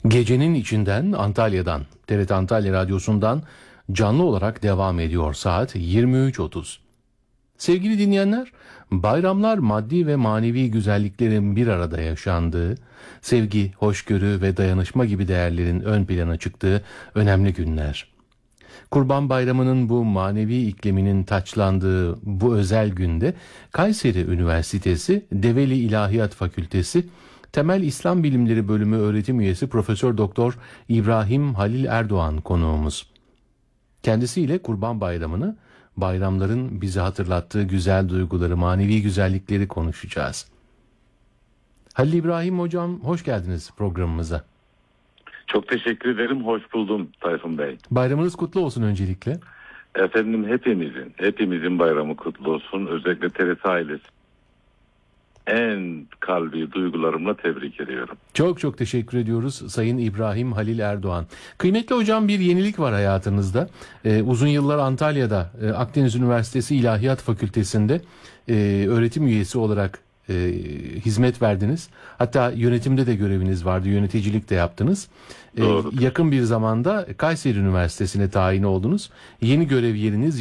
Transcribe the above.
Gecenin içinden Antalya'dan, TRT Antalya Radyosu'ndan canlı olarak devam ediyor saat 23.30. Sevgili dinleyenler, bayramlar maddi ve manevi güzelliklerin bir arada yaşandığı, sevgi, hoşgörü ve dayanışma gibi değerlerin ön plana çıktığı önemli günler. Kurban Bayramı'nın bu manevi ikliminin taçlandığı bu özel günde Kayseri Üniversitesi Develi İlahiyat Fakültesi Temel İslam Bilimleri Bölümü öğretim üyesi Profesör Doktor İbrahim Halil Erdoğan konuğumuz. Kendisiyle Kurban Bayramı'nı, bayramların bize hatırlattığı güzel duyguları, manevi güzellikleri konuşacağız. Halil İbrahim Hocam, hoş geldiniz programımıza. Çok teşekkür ederim. Hoş buldum Tayfun Bey. Bayramınız kutlu olsun öncelikle. Efendim hepimizin bayramı kutlu olsun. Özellikle TRT ailesi. En kalbi duygularımla tebrik ediyorum. Çok çok teşekkür ediyoruz Sayın İbrahim Halil Erdoğan. Kıymetli hocam, bir yenilik var hayatınızda. Uzun yıllar Antalya'da Akdeniz Üniversitesi İlahiyat Fakültesi'nde öğretim üyesi olarak hizmet verdiniz. Hatta yönetimde de göreviniz vardı, yöneticilik de yaptınız. Yakın bir zamanda Kayseri Üniversitesi'ne tayin oldunuz. Yeni görev yeriniz